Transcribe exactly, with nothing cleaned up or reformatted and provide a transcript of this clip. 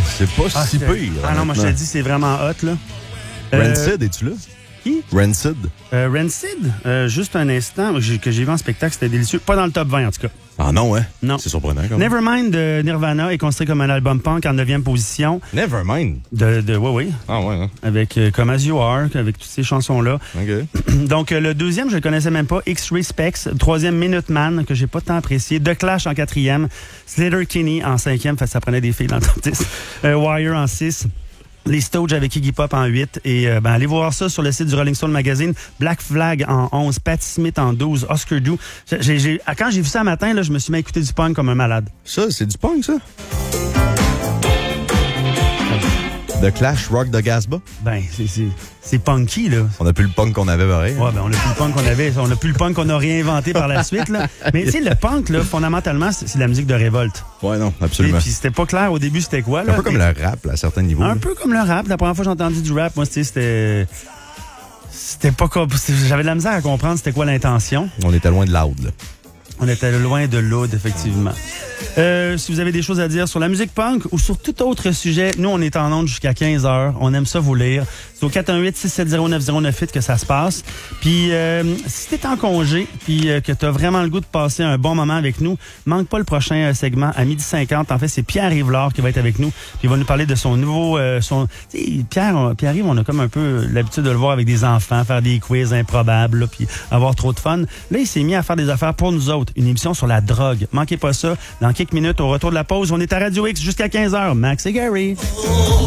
c'est pas ah, si c'est... pire. Ah non, moi, je te dis, c'est vraiment hot, là. Rancid, euh... es-tu là? Qui? Rancid. Euh, Rancid, euh, juste un instant, j'ai, que j'ai vu en spectacle, c'était délicieux. Pas dans le top vingt, en tout cas. Ah non, hein? Non. C'est surprenant, quand même. Nevermind de Nirvana est considéré comme un album punk en neuvième position. Nevermind? De, de, oui, oui. Ah ouais, hein? Avec euh, Come As You Are, avec toutes ces chansons-là. OK. Donc, euh, le deuxième, je le connaissais même pas. X-Ray Specs. Troisième, Minuteman, que j'ai pas tant apprécié. The Clash en quatrième. Slater Kinney en cinquième, fait, ça prenait des filles dans le top dix. Euh, Wire en six. Les Stooges avec Iggy Pop en huit. Et euh, ben, allez voir ça sur le site du Rolling Stone Magazine. Black Flag en onze. Patti Smith en douze. Oscar Doo. J'ai, j'ai, quand j'ai vu ça un matin, là, je me suis mis à écouter du punk comme un malade. Ça, c'est du punk, ça? The Clash, Rock de Gasba? Ben, c'est, c'est, c'est punky, là. On a plus le punk qu'on avait, pareil. Ouais, ben, on a plus le punk qu'on avait. On a plus le punk qu'on a réinventé par la suite, là. Mais, tu sais, le punk, là, fondamentalement, c'est, c'est de la musique de révolte. Ouais, non, absolument. Et puis, c'était pas clair au début, c'était quoi, là. Un peu comme le rap, là, à certains niveaux. Un là. peu comme le rap. La première fois que j'ai entendu du rap, moi, c'était. C'était pas comme. J'avais de la misère à comprendre c'était quoi l'intention. On était loin de l'oud, là. On était loin de l'aude, effectivement. Euh, si vous avez des choses à dire sur la musique punk ou sur tout autre sujet, nous, on est en onde jusqu'à quinze heures. On aime ça vous lire. C'est au quatre un huit, six sept zéro, neuf zéro neuf huit que ça se passe. Puis, euh, si t'es en congé puis euh, que t'as vraiment le goût de passer un bon moment avec nous, manque pas le prochain euh, segment à midi cinquante. En fait, c'est Pierre Yvelard qui va être avec nous. Puis, il va nous parler de son nouveau... Euh, son, Pierre, on, Pierre-Yves, on a comme un peu l'habitude de le voir avec des enfants, faire des quiz improbables, là, puis avoir trop de fun. Là, il s'est mis à faire des affaires pour nous autres. Une émission sur la drogue. Manquez pas ça. Dans quelques minutes, au retour de la pause, on est à Radio X jusqu'à quinze heures. Max et Gary.